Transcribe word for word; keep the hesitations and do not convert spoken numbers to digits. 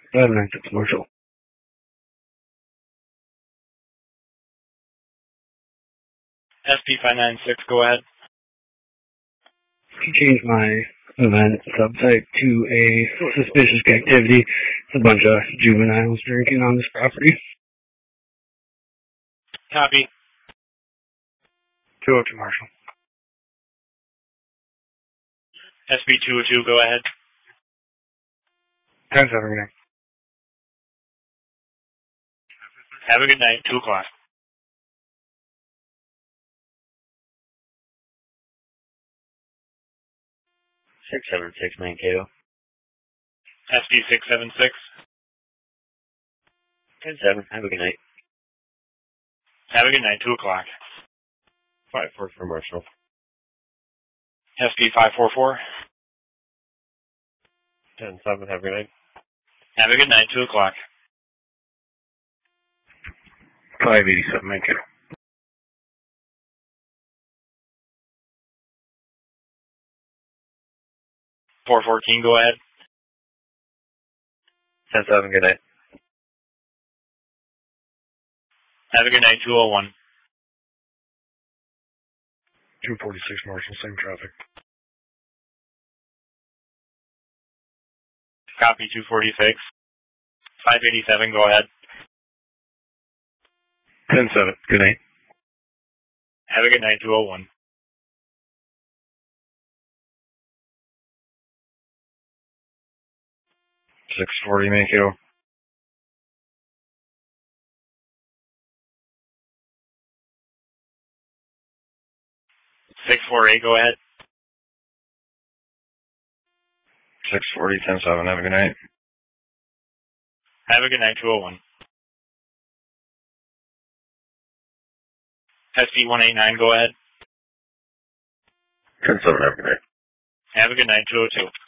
five nine six Marshall. S P five nine six, go ahead. Change my event subtype to a suspicious activity. It's a bunch of juveniles drinking on this property. Copy. two oh two Marshall. S P two oh two, go ahead. ten seven, good night. Have a good night, two o'clock. six seven six Mankato. S P six seven six. ten seven, have a good night. Have a good night, two o'clock. five four for Marshall. S P five four four. ten seven, have a good night. Have a good night, two o'clock. five eighty-seven Mankato. four fourteen, go ahead. ten seven, good night. Have a good night, two oh one. two forty-six Marshall, same traffic. Copy, two forty-six. five eighty-seven, go ahead. ten seven, good night. Have a good night, two oh one. six forty Mankato. six four eight, go ahead. six forty, ten seven, have a good night. Have a good night, two oh one. S P one eighty-nine, go ahead. ten seven, have a good night. Have a good night, two oh two.